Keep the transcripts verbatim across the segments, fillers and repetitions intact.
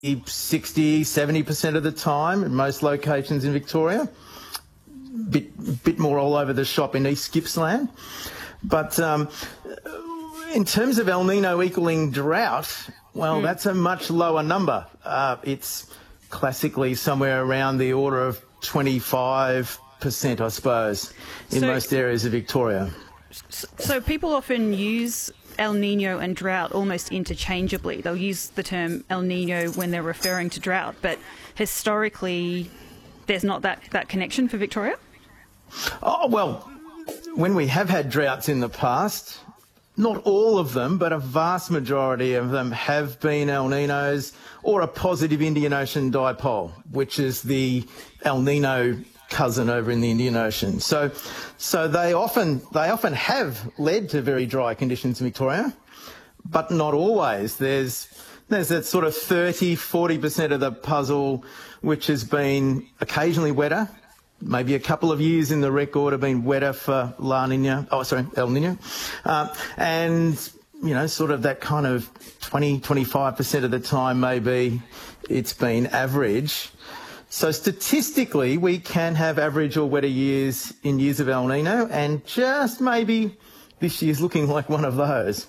sixty, seventy percent of the time in most locations in Victoria. Bit, bit more all over the shop in East Gippsland. But um, in terms of El Nino equaling drought, well, mm. that's a much lower number. Uh, it's classically somewhere around the order of twenty-five percent, I suppose, in so, most areas of Victoria. So people often use El Nino and drought almost interchangeably. They'll use the term El Nino when they're referring to drought, but historically there's not that, that connection for Victoria? Oh, well, when we have had droughts in the past, not all of them, but a vast majority of them have been El Ninos or a positive Indian Ocean dipole, which is the El Nino cousin over in the Indian Ocean. So, so they often they often have led to very dry conditions in Victoria, but not always. There's there's that sort of thirty, forty percent of the puzzle which has been occasionally wetter. Maybe a couple of years in the record have been wetter for La Nina, oh sorry, El Nino, uh, and you know, sort of that kind of twenty, twenty-five percent of the time maybe it's been average. So statistically, we can have average or wetter years in years of El Nino, and just maybe this year's looking like one of those.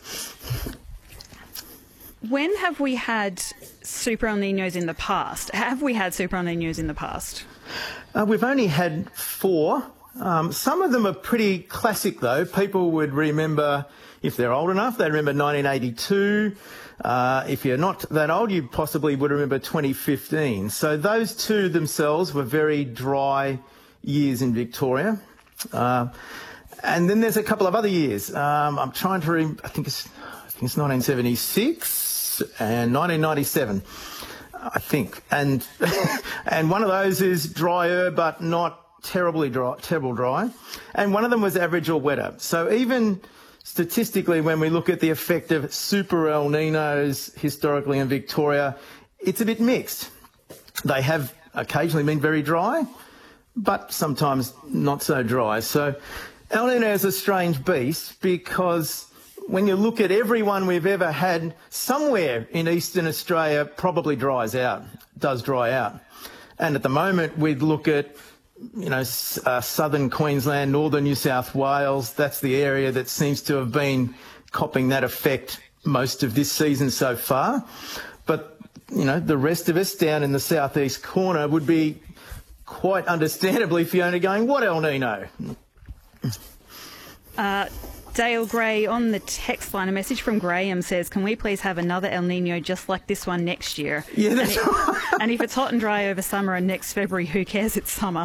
When have we had super El Ninos in the past? Have we had super El Ninos in the past? Uh, we've only had four. Um, some of them are pretty classic, though. People would remember, if they're old enough, they remember nineteen eighty-two. Uh, if you're not that old, you possibly would remember twenty fifteen. So those two themselves were very dry years in Victoria. Uh, and then there's a couple of other years. Um, I'm trying to remember, I think it's, I think it's nineteen seventy-six and nineteen ninety-seven. I think, and and one of those is drier but not terribly dry, terrible dry, and one of them was average or wetter. So even statistically, when we look at the effect of super El Ninos historically in Victoria, it's a bit mixed. They have occasionally been very dry, but sometimes not so dry. So El Nino is a strange beast because when you look at everyone we've ever had, somewhere in eastern Australia probably dries out, does dry out. And at the moment we'd look at, you know, uh, southern Queensland, northern New South Wales. That's the area that seems to have been copping that effect most of this season so far. But, you know, the rest of us down in the southeast corner would be quite understandably, Fiona, going, what El Nino? Uh... Dale Gray on the text line, a message from Graham says, can we please have another El Nino just like this one next year? Yeah, that's and, right. And if it's hot and dry over summer and next February, who cares? It's summer.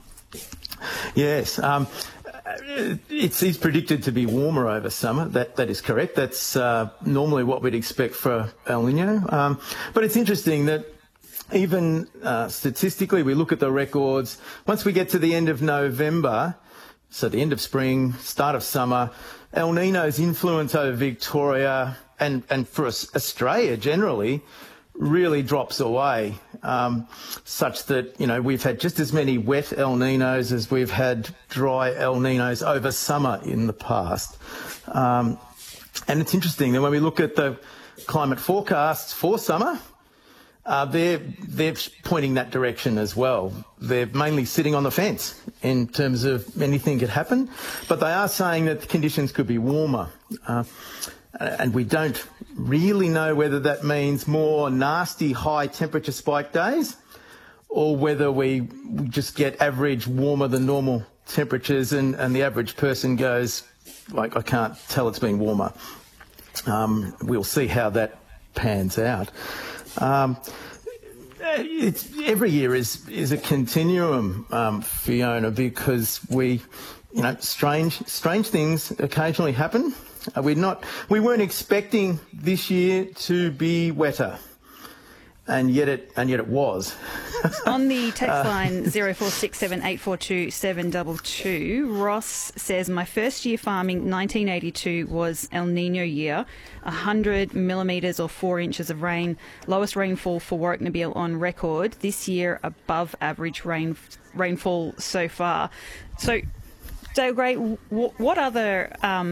Yes. Um, it's, it's predicted to be warmer over summer. That That is correct. That's uh, normally what we'd expect for El Nino. Um, but it's interesting that even uh, statistically, we look at the records. Once we get to the end of November, so the end of spring, start of summer, El Nino's influence over Victoria and, and for Australia generally really drops away, um, such that, you know, we've had just as many wet El Ninos as we've had dry El Ninos over summer in the past. Um, and it's interesting that when we look at the climate forecasts for summer, Uh, they're, they're pointing that direction as well. They're mainly sitting on the fence in terms of anything could happen, but they are saying that the conditions could be warmer. Uh, and we don't really know whether that means more nasty high temperature spike days or whether we just get average warmer than normal temperatures and, and the average person goes, like, I can't tell it's been warmer. Um, we'll see how that pans out. Um, it's, every year is is a continuum, um, Fiona, because we, you know, strange strange things occasionally happen. Uh, we're not we weren't expecting this year to be wetter, and yet it and yet it was. On the text line zero four six seven eight four two seven two two, Ross says, my first year farming, nineteen eighty-two, was El Nino year, one hundred millimetres or four inches of rain, lowest rainfall for Warwick Nabil on record. This year, above average rain rainfall so far. So, Dale Gray, w- what other um,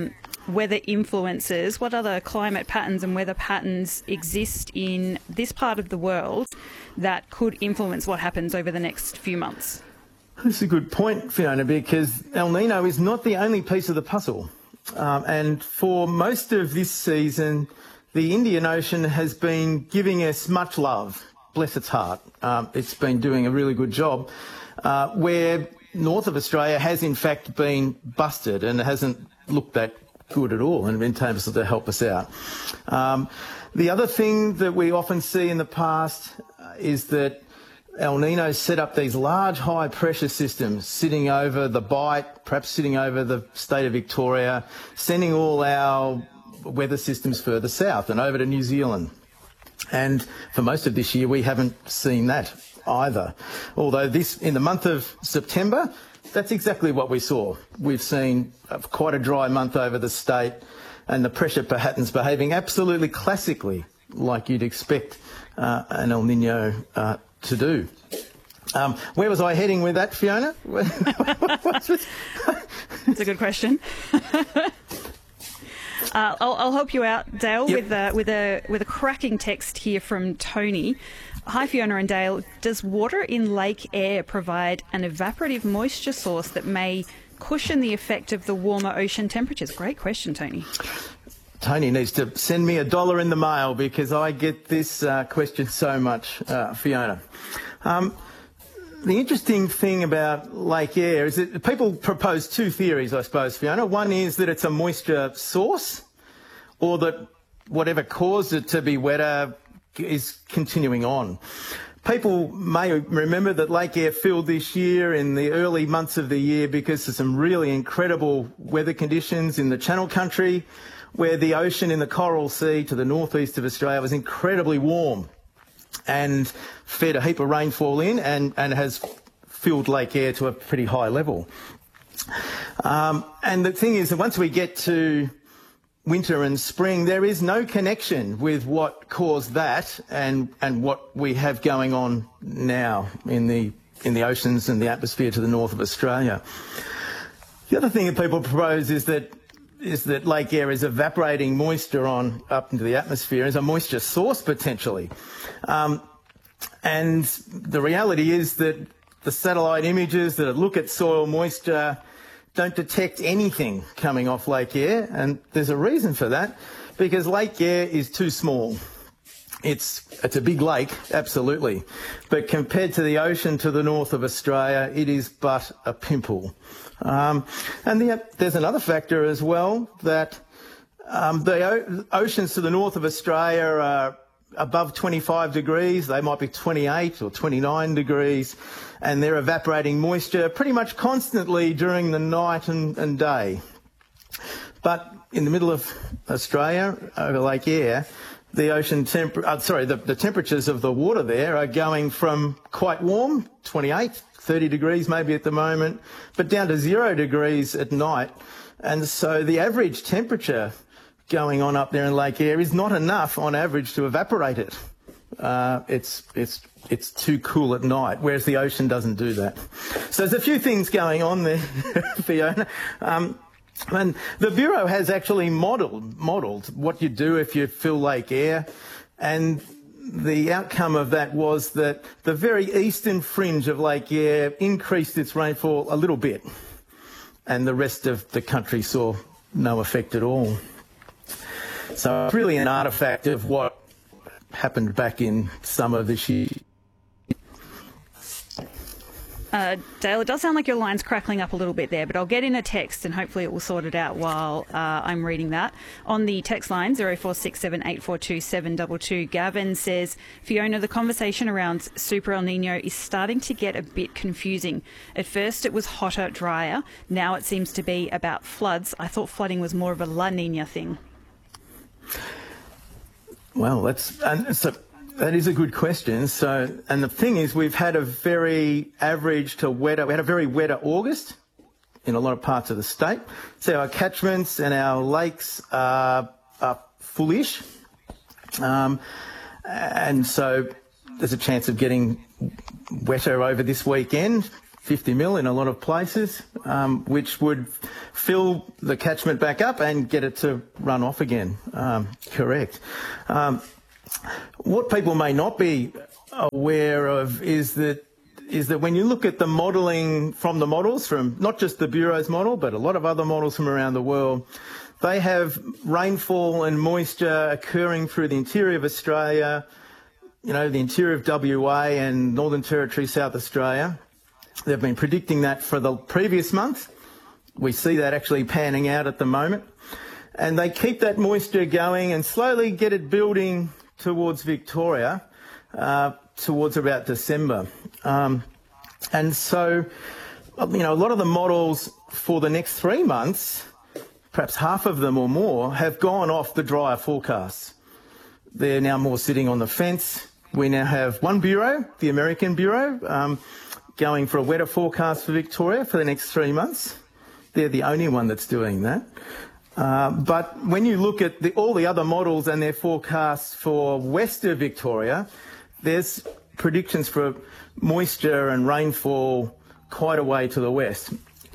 weather influences, what other climate patterns and weather patterns exist in this part of the world that could influence what happens over the next few months? That's a good point, Fiona, because El Nino is not the only piece of the puzzle. Um, and for most of this season, the Indian Ocean has been giving us much love, bless its heart. Um, it's been doing a really good job, uh, where north of Australia has in fact been busted and hasn't looked that good at all in terms of to help us out. Um, the other thing that we often see in the past uh, is that El Nino set up these large high pressure systems sitting over the Bight, perhaps sitting over the state of Victoria, sending all our weather systems further south and over to New Zealand. And for most of this year, we haven't seen that either. Although this, in the month of September, that's exactly what we saw. We've seen quite a dry month over the state and the pressure patterns behaving absolutely classically like you'd expect uh, an El Nino uh, to do. Um, where was I heading with that, Fiona? It's a good question. Uh, I'll, I'll help you out, Dale, yep. with, uh, with a with a cracking text here from Tony. Hi, Fiona and Dale. Does water in Lake Eyre provide an evaporative moisture source that may cushion the effect of the warmer ocean temperatures? Great question, Tony. Tony needs to send me a dollar in the mail because I get this uh, question so much, uh, Fiona. Um, The interesting thing about Lake Eyre is that people propose two theories, I suppose, Fiona. One is that it's a moisture source, or that whatever caused it to be wetter is continuing on. People may remember that Lake Eyre filled this year in the early months of the year because of some really incredible weather conditions in the Channel Country, where the ocean in the Coral Sea to the northeast of Australia was incredibly warm and fed a heap of rainfall in and, and has filled Lake Eyre to a pretty high level. Um, and the thing is that once we get to winter and spring, there is no connection with what caused that and, and what we have going on now in the, in the oceans and the atmosphere to the north of Australia. The other thing that people propose is that is that Lake Eyre is evaporating moisture on up into the atmosphere as a moisture source potentially. Um, and the reality is that the satellite images that look at soil moisture don't detect anything coming off Lake Eyre, and there's a reason for that, because Lake Eyre is too small. It's, it's a big lake, absolutely, but compared to the ocean to the north of Australia, it is but a pimple. Um, and the, there's another factor as well, that um, the o- oceans to the north of Australia are above twenty-five degrees, they might be twenty-eight or twenty-nine degrees, and they're evaporating moisture pretty much constantly during the night and, and day. But in the middle of Australia, over Lake Eyre, the ocean temp- uh, sorry, the, the temperatures of the water there are going from quite warm, twenty-eight, thirty degrees maybe at the moment, but down to zero degrees at night. And so the average temperature going on up there in Lake Eyre is not enough on average to evaporate it. Uh, it's, it's, it's too cool at night, whereas the ocean doesn't do that. So there's a few things going on there, Fiona. Um, And the Bureau has actually modelled modelled what you do if you fill Lake Eyre, and the outcome of that was that the very eastern fringe of Lake Eyre increased its rainfall a little bit, and the rest of the country saw no effect at all. So it's really an artefact of what happened back in summer this year. Uh, Dale, it does sound like your line's crackling up a little bit there, but I'll get in a text and hopefully it will sort it out while uh, I'm reading that. On the text line, zero four six seven eight four two seven two two, Gavin says, Fiona, the conversation around Super El Nino is starting to get a bit confusing. At first it was hotter, drier. Now it seems to be about floods. I thought flooding was more of a La Nina thing. Well, that's... And so that is a good question. So, and the thing is, we've had a very average to wetter, we had a very wetter August in a lot of parts of the state. So our catchments and our lakes are, are fullish. Um, and so there's a chance of getting wetter over this weekend. fifty mil in a lot of places, um, which would fill the catchment back up and get it to run off again. Um, correct. Um, what people may not be aware of is that is that when you look at the modelling from the models, from not just the Bureau's model, but a lot of other models from around the world, they have rainfall and moisture occurring through the interior of Australia, you know, the interior of W A and Northern Territory, South Australia. They've been predicting that for the previous month. We see that actually panning out at the moment. And they keep that moisture going and slowly get it building towards Victoria, uh, towards about December. Um, and so, you know, a lot of the models for the next three months, perhaps half of them or more, have gone off the drier forecasts. They're now more sitting on the fence. We now have one bureau, the American Bureau, um, going for a wetter forecast for Victoria for the next three months. They're the only one that's doing that. Uh, but when you look at the, all the other models and their forecasts for west of Victoria, there's predictions for moisture and rainfall quite a way to the west.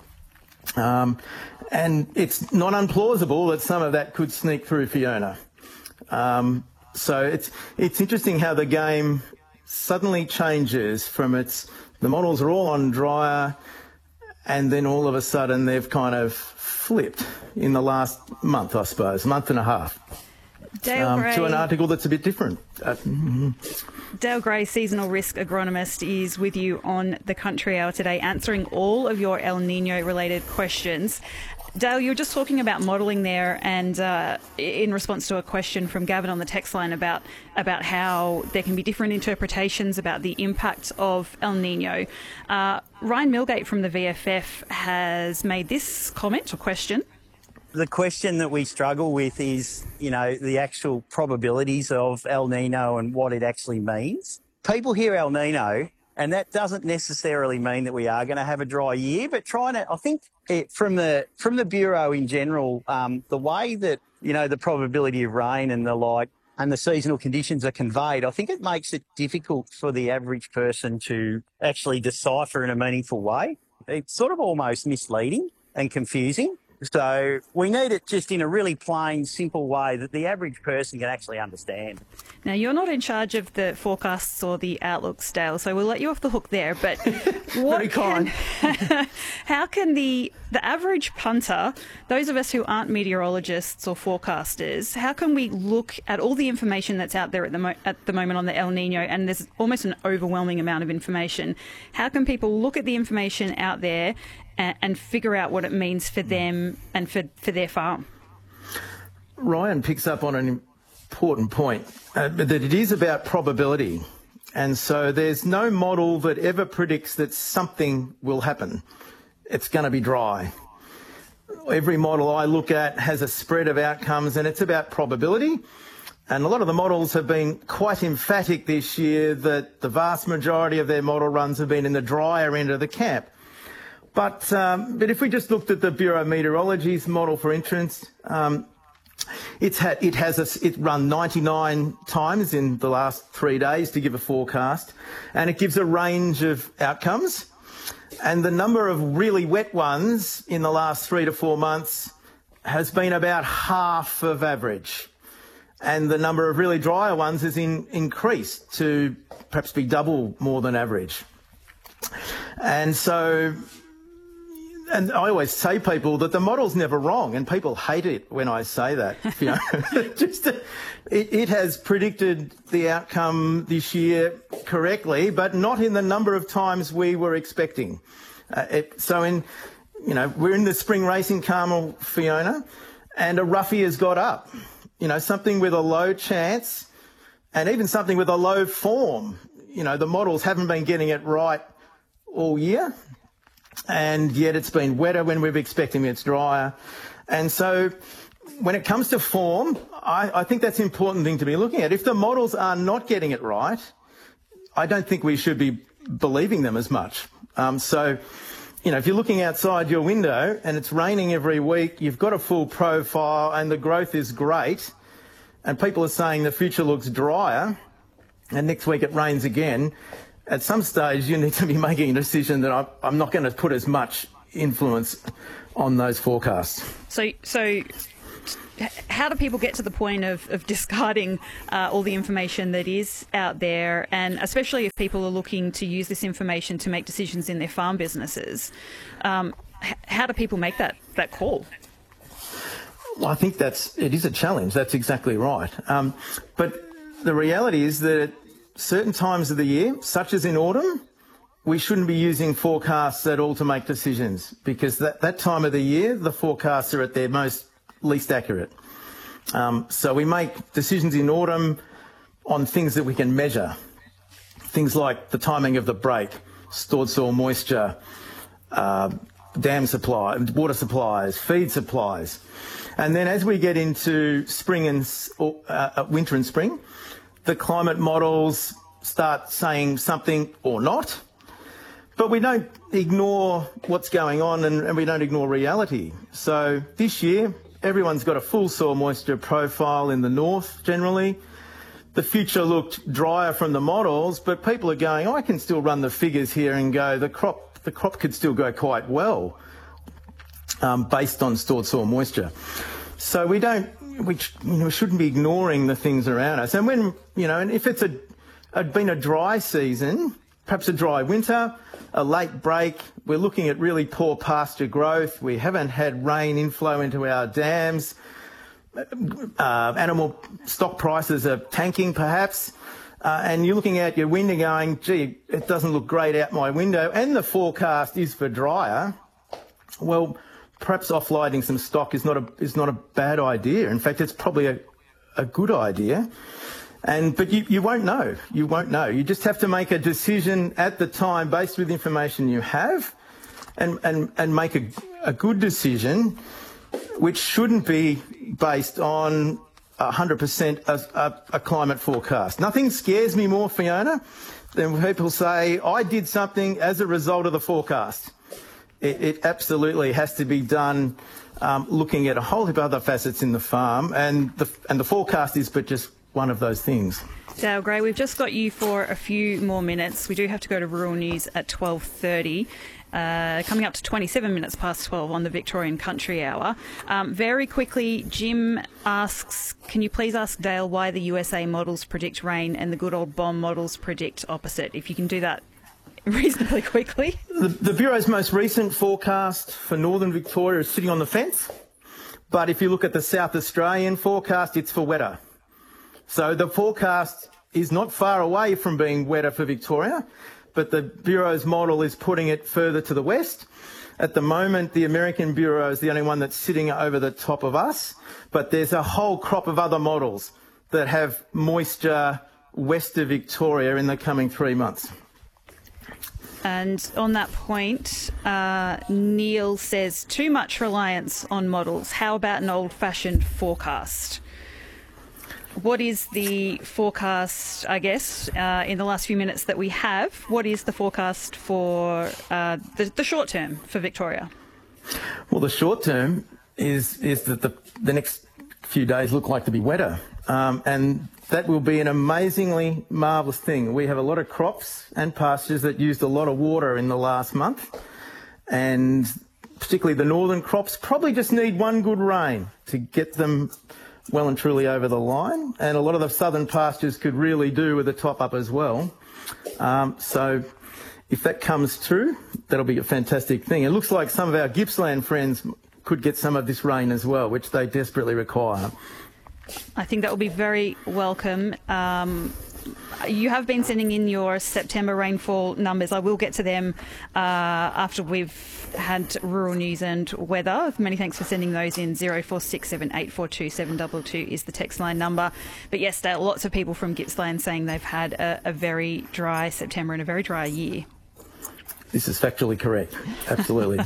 Um, and it's not unplausible that some of that could sneak through Fiona. Um, so it's it's interesting how the game suddenly changes from its, the models are all on drier, and then all of a sudden they've kind of flipped in the last month, I suppose, month and a half. Dale um, Gray, to an article that's a bit different. Uh, mm-hmm. Dale Gray, seasonal risk agronomist, is with you on the Country Hour today, answering all of your El Nino related questions. Dale, you were just talking about modelling there, and uh, in response to a question from Gavin on the text line about about how there can be different interpretations about the impact of El Nino. Uh, Ryan Milgate from the V F F has made this comment or question. The question that we struggle with is, you know, the actual probabilities of El Nino and what it actually means. People hear El Nino, and that doesn't necessarily mean that we are going to have a dry year, but trying to, I think it, from the from the Bureau in general, um, the way that, you know, the probability of rain and the like and the seasonal conditions are conveyed, I think it makes it difficult for the average person to actually decipher in a meaningful way. It's sort of almost misleading and confusing. So we need it just in a really plain, simple way that the average person can actually understand. Now, you're not in charge of the forecasts or the outlooks, Dale, so we'll let you off the hook there. But what Very kind. Can, how can the the average punter, those of us who aren't meteorologists or forecasters, how can we look at all the information that's out there at the mo- at the moment on the El Nino, and there's almost an overwhelming amount of information? How can people look at the information out there and, and figure out what it means for them and for, for their farm? Ryan picks up on an important point, uh, that it is about probability. And so there's no model that ever predicts that something will happen. It's going to be dry. Every model I look at has a spread of outcomes, and it's about probability. And a lot of the models have been quite emphatic this year that the vast majority of their model runs have been in the drier end of the camp. But, um, but if we just looked at the Bureau of Meteorology's model, for instance, um, It's had, it has a, it run ninety-nine times in the last three days to give a forecast, and it gives a range of outcomes. And the number of really wet ones in the last three to four months has been about half of average. And the number of really drier ones has in, increased to perhaps be double more than average. And so, and I always say people that the model's never wrong, and people hate it when I say that. You know, just it, it has predicted the outcome this year correctly, but not in the number of times we were expecting. Uh, it, so in, you know, we're in the spring racing Carmel, Fiona, and a roughie has got up. You know, something with a low chance, and even something with a low form. You know, the models haven't been getting it right all year. And yet it's been wetter when we're expecting it's drier. And so when it comes to form, I, I think that's an important thing to be looking at. If the models are not getting it right, I don't think we should be believing them as much. Um, so, you know, if you're looking outside your window and it's raining every week, you've got a full profile and the growth is great, and people are saying the future looks drier, and next week it rains again, at some stage you need to be making a decision that I, I'm not going to put as much influence on those forecasts. So, so how do people get to the point of, of discarding uh, all the information that is out there, and especially if people are looking to use this information to make decisions in their farm businesses? Um, h- how do people make that, that call? Well, I think that's it is a challenge. That's exactly right. Um, but the reality is that at certain times of the year, such as in autumn, we shouldn't be using forecasts at all to make decisions, because that, that time of the year, the forecasts are at their most least accurate. Um, so we make decisions in autumn on things that we can measure. Things like the timing of the break, stored soil moisture, uh, dam supply, water supplies, feed supplies. And then as we get into spring and uh, winter and spring, the climate models start saying something or not. But we don't ignore what's going on, and, and we don't ignore reality. So this year, everyone's got a full soil moisture profile in the north generally. The future looked drier from the models, but people are going, oh, I can still run the figures here and go, the crop, the crop could still go quite well um, based on stored soil moisture. So we don't, we, you know, we shouldn't be ignoring the things around us. And when, you know, and if it's a, had been a dry season, perhaps a dry winter, a late break, we're looking at really poor pasture growth, we haven't had rain inflow into our dams, uh, animal stock prices are tanking perhaps, uh, and you're looking out your window going, gee, it doesn't look great out my window, and the forecast is for drier, well, perhaps offloading some stock is not a, is not a bad idea. In fact, it's probably a, a good idea. And, but you, you won't know. You won't know. You just have to make a decision at the time based with the information you have, and, and, and make a, a good decision, which shouldn't be based on one hundred percent a, a, a climate forecast. Nothing scares me more, Fiona, than when people say, I did something as a result of the forecast. It, it absolutely has to be done um, looking at a whole heap of other facets in the farm, and the, and the forecast is but just one of those things. Dale Gray, we've just got you for a few more minutes. We do have to go to Rural News at twelve thirty, uh, coming up to twenty-seven minutes past twelve on the Victorian Country Hour. Um, very quickly, Jim asks, can you please ask Dale why the U S A models predict rain and the good old B O M models predict opposite? If you can do that reasonably quickly. The, the Bureau's most recent forecast for northern Victoria is sitting on the fence, but if you look at the South Australian forecast, it's for wetter. So the forecast is not far away from being wetter for Victoria, but the Bureau's model is putting it further to the west. At the moment, the American Bureau is the only one that's sitting over the top of us, but there's a whole crop of other models that have moisture west of Victoria in the coming three months. And on that point, uh, Neil says, too much reliance on models. How about an old-fashioned forecast? What is the forecast, I guess, uh, in the last few minutes that we have, what is the forecast for uh, the, the short term for Victoria? Well, the short term is is that the, the next few days look like to be wetter. Um, and that will be an amazingly marvellous thing. We have a lot of crops and pastures that used a lot of water in the last month. And particularly the northern crops probably just need one good rain to get them well and truly over the line, and a lot of the southern pastures could really do with a top up as well. Um, so if that comes true, that'll be a fantastic thing. It looks like some of our Gippsland friends could get some of this rain as well, which they desperately require. I think that will be very welcome. Um, you have been sending in your September rainfall numbers. I will get to them uh, after we've had rural news and weather. Many thanks for sending those in. zero four six seven eight four two seven two two is the text line number. But yes, Dale, lots of people from Gippsland saying they've had a, a very dry September and a very dry year. This is factually correct. Absolutely.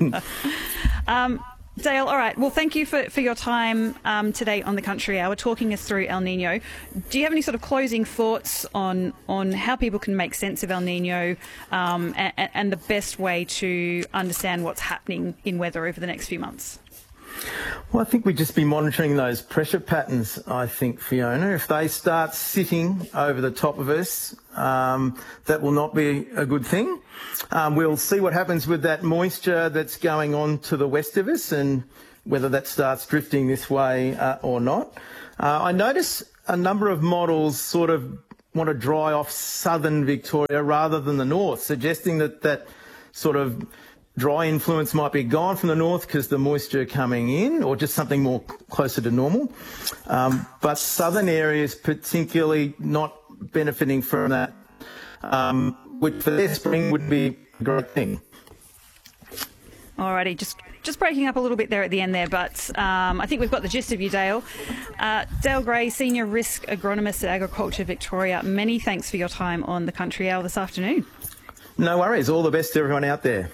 um, Dale, all right. Well, thank you for, for your time um, today on the Country Hour, talking us through El Nino. Do you have any sort of closing thoughts on on how people can make sense of El Nino um, and, and the best way to understand what's happening in weather over the next few months? Well, I think we'd just be monitoring those pressure patterns, I think, Fiona. If they start sitting over the top of us, um, that will not be a good thing. Um, we'll see what happens with that moisture that's going on to the west of us and whether that starts drifting this way uh, or not. Uh, I notice a number of models sort of want to dry off southern Victoria rather than the north, suggesting that that sort of dry influence might be gone from the north because the moisture coming in, or just something more closer to normal. Um, but southern areas particularly not benefiting from that, um, which for their spring would be a great thing. Alrighty, just just breaking up a little bit there at the end there, but um, I think we've got the gist of you, Dale. Uh, Dale Gray, Senior Risk Agronomist at Agriculture Victoria, many thanks for your time on the Country Hour this afternoon. No worries. All the best to everyone out there.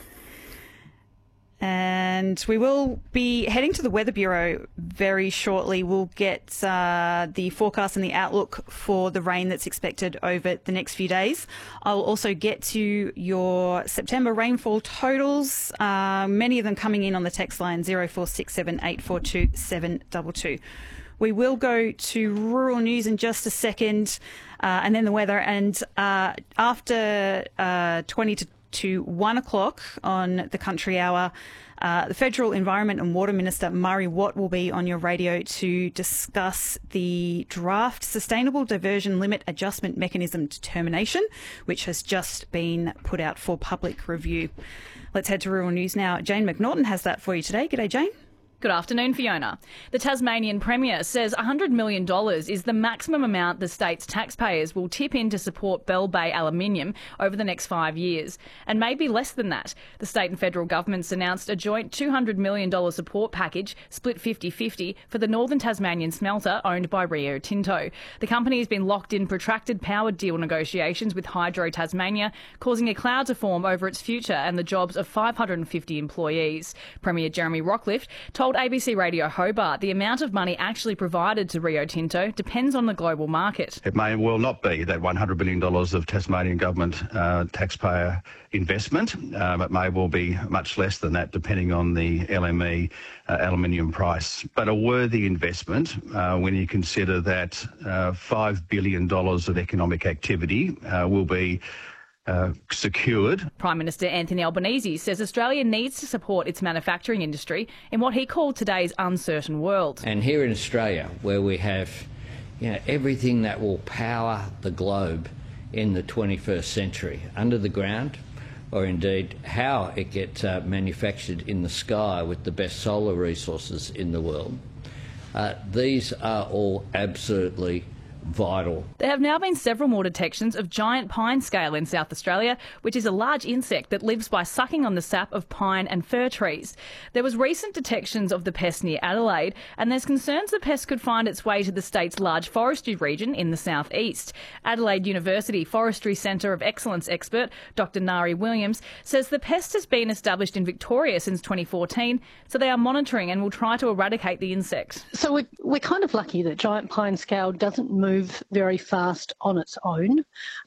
And we will be heading to the Weather Bureau very shortly. We'll get uh, the forecast and the outlook for the rain that's expected over the next few days. I'll also get to your September rainfall totals, uh, many of them coming in on the text line zero four six seven eight four two seven two two. We will go to rural news in just a second, uh, and then the weather. And uh, after uh, twenty to to one o'clock on the Country Hour, uh, the Federal Environment and Water Minister Murray Watt will be on your radio to discuss the draft Sustainable Diversion Limit Adjustment Mechanism determination, which has just been put out for public review. Let's head to rural news now. Jane McNaughton has that for you today. G'day, Jane. Good afternoon, Fiona. The Tasmanian Premier says one hundred million dollars is the maximum amount the state's taxpayers will tip in to support Bell Bay Aluminium over the next five years, and maybe less than that. The state and federal governments announced a joint two hundred million dollars support package, split fifty-fifty, for the Northern Tasmanian smelter owned by Rio Tinto. The company has been locked in protracted power deal negotiations with Hydro Tasmania, causing a cloud to form over its future and the jobs of five hundred fifty employees. Premier Jeremy Rockliff told A B C Radio Hobart the amount of money actually provided to Rio Tinto depends on the global market. It may well not be that one hundred billion dollars of Tasmanian government uh, taxpayer investment. Um, it may well be much less than that depending on the L M E uh, aluminium price. But a worthy investment uh, when you consider that uh, five billion dollars of economic activity uh, will be Uh, secured. Prime Minister Anthony Albanese says Australia needs to support its manufacturing industry in what he called today's uncertain world. And here in Australia, where we have, you know, everything that will power the globe in the twenty-first century, under the ground, or indeed how it gets uh, manufactured in the sky with the best solar resources in the world, uh, these are all absolutely vital. There have now been several more detections of giant pine scale in South Australia, which is a large insect that lives by sucking on the sap of pine and fir trees. There was recent detections of the pest near Adelaide, and there's concerns the pest could find its way to the state's large forestry region in the southeast. Adelaide University Forestry Centre of Excellence expert Doctor Nari Williams says the pest has been established in Victoria since twenty fourteen, so they are monitoring and will try to eradicate the insect. So we're, we're kind of lucky that giant pine scale doesn't move very fast on its own.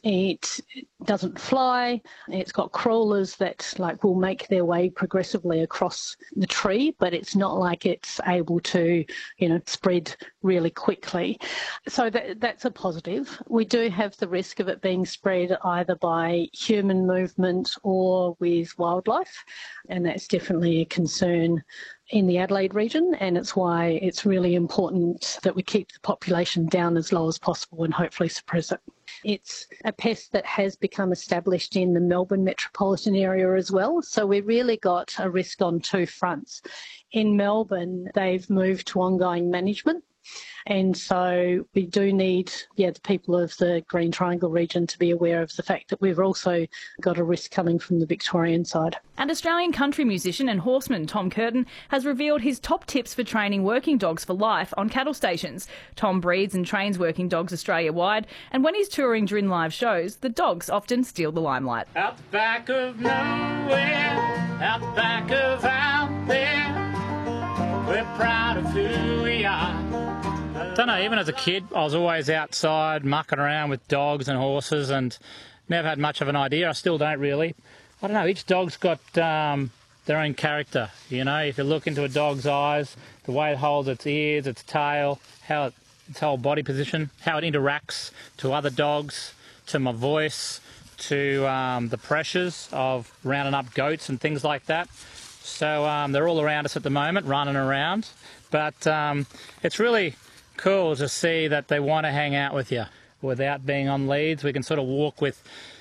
It doesn't fly. It's got crawlers that like will make their way progressively across the tree, but it's not like it's able to, you know, spread really quickly. So that, that's a positive. We do have the risk of it being spread either by human movement or with wildlife, and that's definitely a concern in the Adelaide region, and it's why it's really important that we keep the population down as low as possible and hopefully suppress it. It's a pest that has become established in the Melbourne metropolitan area as well, so we've really got a risk on two fronts. In Melbourne, they've moved to ongoing management, and so we do need yeah, the people of the Green Triangle region to be aware of the fact that we've also got a risk coming from the Victorian side. And Australian country musician and horseman Tom Curtin has revealed his top tips for training working dogs for life on cattle stations. Tom breeds and trains working dogs Australia-wide, and when he's touring during live shows, the dogs often steal the limelight. Out the back of nowhere, out the back of out there, we're proud of who we are. I don't know, even as a kid, I was always outside mucking around with dogs and horses and never had much of an idea. I still don't really. I don't know, each dog's got um, their own character. You know, if you look into a dog's eyes, the way it holds its ears, its tail, how it, its whole body position, how it interacts to other dogs, to my voice, to um, the pressures of rounding up goats and things like that. So um, they're all around us at the moment, running around. But um, it's really cool to see that they want to hang out with you without being on leads. We can sort of walk with